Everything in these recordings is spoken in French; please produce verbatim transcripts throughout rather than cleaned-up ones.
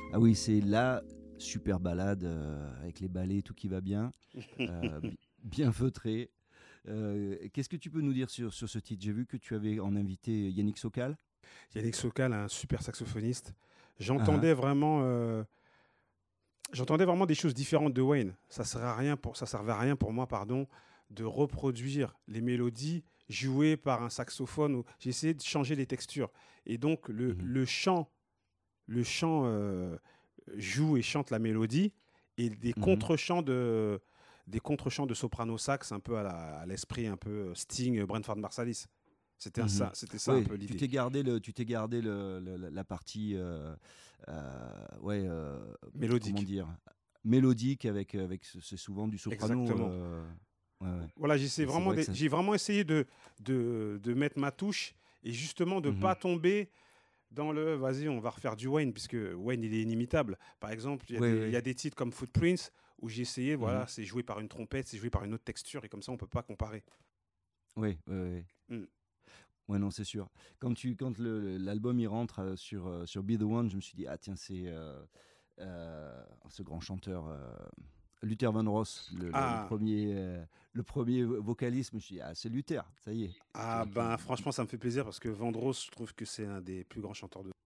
Ah oui, c'est la super balade euh, avec les balais, tout qui va bien, euh, bi- bien feutré. Euh, qu'est-ce que tu peux nous dire sur, sur ce titre? J'ai vu que tu avais en invité Yannick Sokal. Yannick Sokal, un super saxophoniste. Ah, J'entendais vraiment, euh, j'entendais vraiment des choses différentes de Wayne. Ça serait à rien pour, ça servait à rien pour moi, pardon, de reproduire les mélodies jouées par un saxophone. ou- J'ai essayé de changer les textures. Et donc le, mhm, le chant, le chant euh, joue et chante la mélodie, et des mhm. contre-chants de, des contre-chants de soprano sax un peu à la- à l'esprit un peu Sting, Brentford Marsalis. C'était un- Mhm. ça, c'était ça un Oui, peu tu l'idée. t'es gardé le, tu t'es gardé le, le- la la partie, euh, euh, ouais, euh, comment Mélodique. dire, mélodique avec avec ce- c'est souvent du soprano. Exactement. euh, ouais, ouais. Voilà, j'essaie Et c'est vraiment vrai que de- ça. j'ai vraiment essayé de, de, de mettre ma touche et justement de ne Mhm. pas tomber dans le vas-y, on va refaire du Wayne, puisque Wayne, il est inimitable. Par exemple, il y, a Oui, des- il y oui. a des titres comme Footprints où j'ai essayé, Mhm. voilà, c'est joué par une trompette, c'est joué par une autre texture et comme ça, on ne peut pas comparer. Oui, oui, oui. Mm. Ouais, non, c'est sûr. Quand tu, quand le- l'album il rentre euh, sur euh, sur Be the One, je me suis dit ah tiens c'est euh, euh, ce grand chanteur euh, Luther Vandross, le, le, le Ah, premier euh, le premier vocaliste. Je me suis dit ah c'est Luther, ça y est. ah, Qui, ben qui, qui- franchement, ça me fait plaisir parce que Vandross, je trouve que c'est un des plus grands chanteurs de.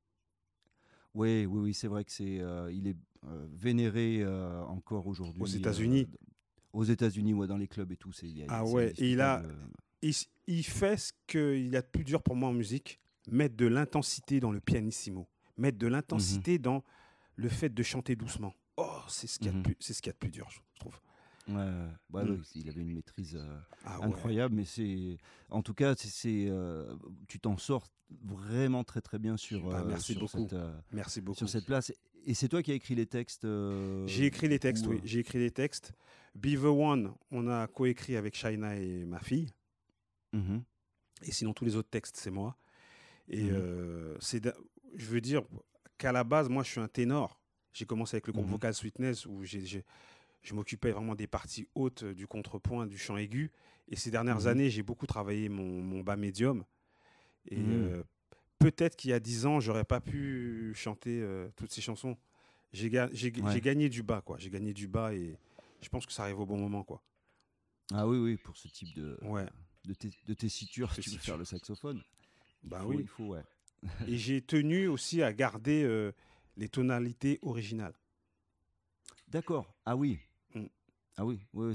Oui, oui, oui, c'est vrai que c'est euh, il est euh, vénéré euh, encore Aux aujourd'hui euh, États-Unis. aux États-Unis, ouais, dans les clubs et tout. C'est il y a- Ah c'est ouais, et il a, indiscutable. il, s- il fait ce qu'il y a de plus dur pour moi en musique, mettre de l'intensité dans le pianissimo, mettre de Mhm, l'intensité dans le fait de chanter doucement. Oh, c'est ce qu'il y a de mhm. plus, c'est ce qu'il y a de plus dur, je je trouve. Ouais, ouais, ouais, Mm. ouais, il avait une maîtrise euh, Ah ouais. incroyable, mais c'est, en tout cas, c'est, c'est, euh, tu t'en sors vraiment très très bien sur Bah, euh, merci sur beaucoup. cette euh, Merci sur beaucoup. cette place. Et c'est toi qui as écrit les textes, J'ai euh, écrit du les textes, coup. oui. euh, J'ai écrit les textes. Be the One, on a coécrit avec Shaina et ma fille. mhm, Et sinon, tous les autres textes, c'est moi. Et mhm, euh, c'est, da- je veux dire qu'à la base, moi, je suis un ténor. J'ai commencé avec le groupe mhm, vocal Sweetness où j'ai, j'ai- je m'occupais vraiment des parties hautes, euh, du contrepoint, du chant aigu. Et ces dernières mhm, années, j'ai beaucoup travaillé mon, mon bas médium. Et mhm. euh, peut-être qu'il y a dix ans, j'aurais pas pu chanter euh, toutes ces chansons. J'ai, ga- j'ai, j'ai Ouais. gagné du bas, quoi. J'ai gagné du bas et je pense que ça arrive au bon moment, quoi. Ah oui, oui, pour ce type de Ouais, de, tes- de tessiture, tu veux faire le tessiture. saxophone. Il Bah faut, oui. il faut, ouais. Et j'ai tenu aussi à garder euh, les tonalités originales. D'accord. Ah oui, Mm. ah oui, oui,